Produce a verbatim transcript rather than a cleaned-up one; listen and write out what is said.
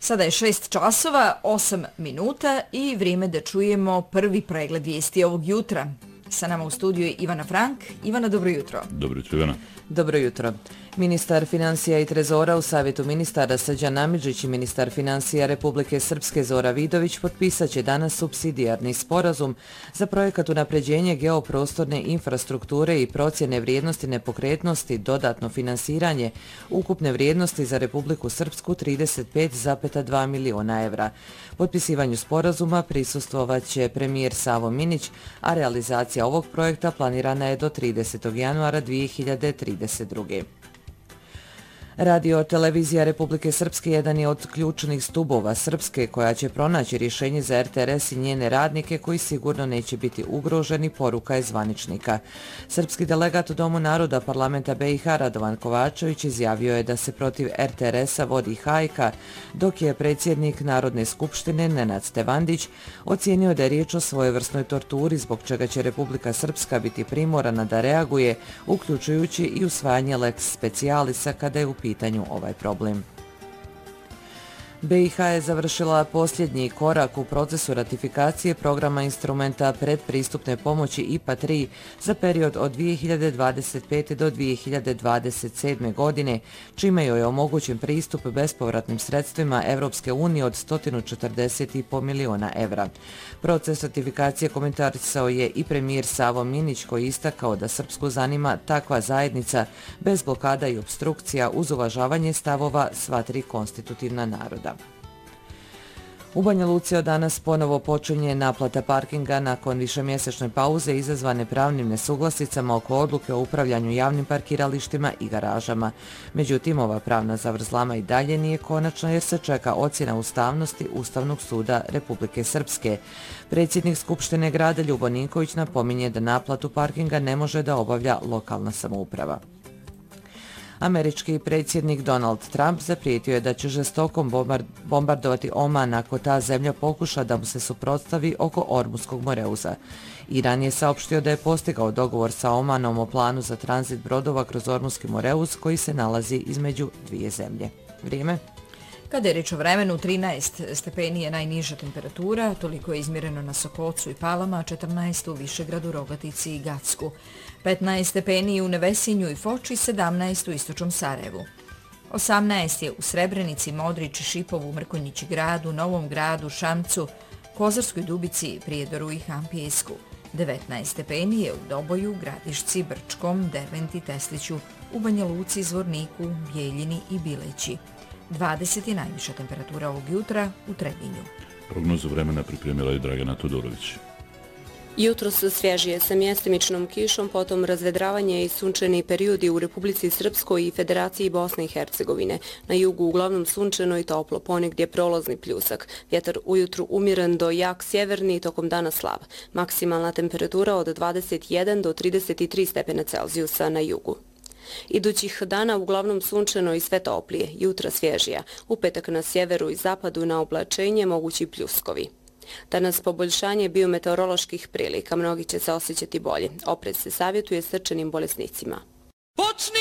Sada je šest časova, osam minuta i vrijeme da čujemo prvi pregled vijesti ovog jutra. Sa nama u studiju je Ivana Frank. Ivana, dobro jutro. Dobro jutro, Ivana. Dobro jutro. Ministar financija i trezora u Savjetu ministara Srđan Amidžić i ministar financija Republike Srpske Zora Vidović potpisat će danas supsidijarni sporazum za projekat unapređenje geoprostorne infrastrukture i procjene vrijednosti nepokretnosti, dodatno finansiranje ukupne vrijednosti za Republiku Srpsku trideset pet zarez dva miliona evra. Potpisivanju sporazuma prisustvovat će premijer Savo Minić, a realizacija ovog projekta planirana je do tridesetog januara dvije hiljade trideset druge. Radio televizija Republike Srpske jedan je od ključnih stubova Srpske koja će pronaći rješenje za R T R S i njene radnike koji sigurno neće biti ugroženi, poruka je zvaničnika. Srpski delegat u Domu naroda parlamenta B i H Radovan Kovačević izjavio je da se protiv R T R S-a vodi hajka, dok je predsjednik Narodne skupštine Nenad Stevandić ocijenio da je riječ o svojevrsnoj torturi zbog čega će Republika Srpska biti primorana da reaguje, uključujući i usvajanje lex specialisa kada je u pitanju ovaj problem. B i H je završila posljednji korak u procesu ratifikacije programa instrumenta predpristupne pomoći I P A tri za period od dvije hiljade dvadeset pete do dvije hiljade dvadeset sedme godine, čime joj je omogućen pristup bespovratnim sredstvima Evropske unije od sto četrdeset zarez pet miliona evra. Proces ratifikacije komentarisao je i premijer Savo Minić koji istakao da Srpsku zanima takva zajednica bez blokada i opstrukcija uz uvažavanje stavova sva tri konstitutivna naroda. U Banja Luci od danas ponovo počinje naplata parkinga nakon višemjesečne pauze izazvane pravnim nesuglasicama oko odluke o upravljanju javnim parkiralištima i garažama. Međutim, ova pravna zavrzlama i dalje nije konačna jer se čeka ocjena ustavnosti Ustavnog suda Republike Srpske. Predsjednik Skupštine grada Ljubo Ninković napominje da naplatu parkinga ne može da obavlja lokalna samouprava. Američki predsjednik Donald Trump zaprijetio je da će žestoko bombardovati Oman ako ta zemlja pokuša da mu se suprotstavi oko Ormuskog Moreuza. Iran je saopštio da je postigao dogovor sa Omanom o planu za tranzit brodova kroz Ormuski Moreuz koji se nalazi između dvije zemlje. Vrijeme? Kada je reč o vremenu, trinaest stepeni je najniža temperatura, toliko je izmjereno na Sokocu i Palama, četrnaest u Višegradu, Rogatici i Gacku, petnaest stepeni u Nevesinju i Foči, sedamnaest u Istočnom Sarajevu. osamnaest je u Srebrenici, Modriči, Šipovu, Mrkonjići gradu, Novom gradu, Šamcu, Kozarskoj Dubici, Prijedoru i Hampijesku. devetnaest stepeni je u Doboju, Gradišci, Brčkom, Derventi, Tesliću, u Banja Luci, Zvorniku, Bijeljini i Bileći. dvadeset je najviša temperatura ovog jutra u Trebinju. Prognozu vremena pripremila je Dragana Todorović. Jutro su svježije sa mjestimičnom kišom, potom razvedravanje i sunčani periodi u Republici Srpskoj i Federaciji Bosne i Hercegovine. Na jugu uglavnom sunčano i toplo, ponegdje prolazni pljusak. Vjetar ujutru umiren do jak sjeverni, tokom dana slab. Maksimalna temperatura od dvadeset jedan do trideset tri stepena Celzijusa na jugu. Idućih dana uglavnom sunčano i sve toplije, jutra svježija. U petak na sjeveru i zapadu na oblačenje mogući pljuskovi. Danas poboljšanje biometeoroloških prilika, mnogi će se osjećati bolje. Oprez se savjetuje srčanim bolesnicima. Počni